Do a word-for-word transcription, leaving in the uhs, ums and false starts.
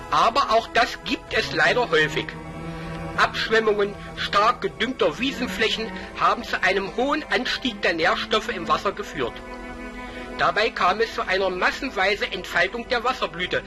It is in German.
Aber auch das gibt es leider häufig. Abschwemmungen stark gedüngter Wiesenflächen haben zu einem hohen Anstieg der Nährstoffe im Wasser geführt. Dabei kam es zu einer massenweisen Entfaltung der Wasserblüte,